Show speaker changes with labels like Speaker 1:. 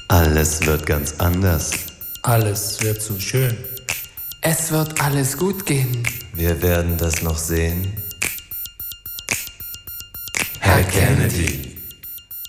Speaker 1: Alles wird ganz anders.
Speaker 2: Alles wird so schön.
Speaker 3: Es wird alles gut gehen.
Speaker 1: Wir werden das noch sehen. Herr Kennedy.